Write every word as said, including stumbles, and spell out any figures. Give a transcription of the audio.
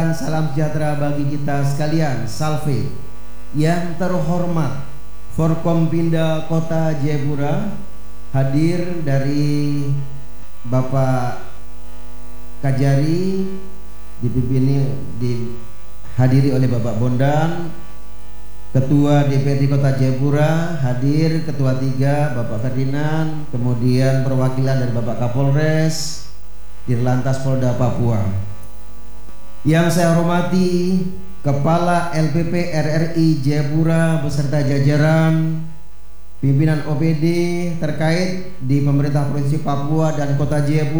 Salam sejahtera bagi kita sekalian. Salve. Yang terhormat Forkompinda Kota Jayapura, hadir dari Bapak Kajari, dipimpin dihadiri oleh Bapak Bondan, Ketua D P R D Kota Jayapura, hadir Ketua tiga Bapak Ferdinand, kemudian perwakilan dari Bapak Kapolres, Dirlantas Polda Papua. Yang saya hormati Kepala L P P R R I Jayapura beserta jajaran pimpinan O P D terkait di pemerintah Provinsi Papua dan Kota Jayapura.